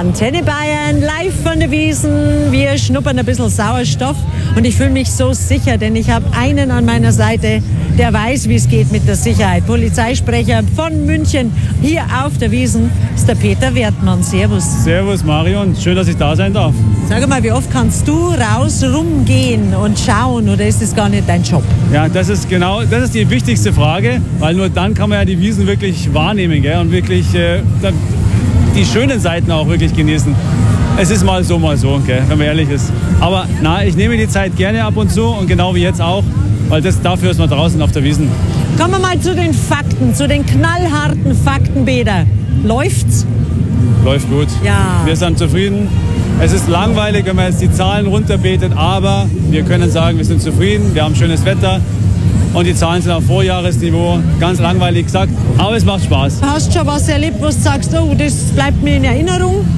Antenne Bayern, live von der Wiesn. Wir schnuppern ein bisschen Sauerstoff und ich fühle mich so sicher, denn ich habe einen an meiner Seite, der weiß, wie es geht mit der Sicherheit. Polizeisprecher von München hier auf der Wiesn ist der Peter Wertmann. Servus. Servus Marion, schön, dass ich da sein darf. Sag mal, wie oft kannst du raus rumgehen und schauen oder ist das gar nicht dein Job? Ja, das ist die wichtigste Frage, weil nur dann kann man ja die Wiesn wirklich wahrnehmen, gell? Und wirklich die schönen Seiten auch wirklich genießen. Es ist mal so, gell? Wenn man ehrlich ist. Aber ich nehme die Zeit gerne ab und zu und genau wie jetzt auch, weil dafür ist man draußen auf der Wiesn. Kommen wir mal zu den Fakten, zu den knallharten Fakten, Peter. Läuft's? Läuft gut. Ja. Wir sind zufrieden. Es ist langweilig, wenn man jetzt die Zahlen runterbetet, aber wir können sagen, wir sind zufrieden, wir haben schönes Wetter und die Zahlen sind auf Vorjahresniveau. Ganz langweilig gesagt, aber es macht Spaß. Hast du schon was erlebt, wo du sagst, oh, das bleibt mir in Erinnerung?